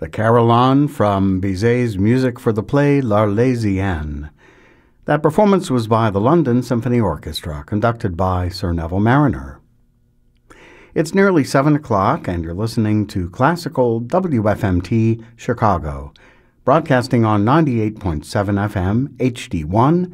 The Carillon from Bizet's music for the play L'Arlésienne. That performance was by the London Symphony Orchestra, conducted by Sir Neville Marriner. It's nearly 7 o'clock, and you're listening to Classical WFMT Chicago, broadcasting on 98.7 FM HD1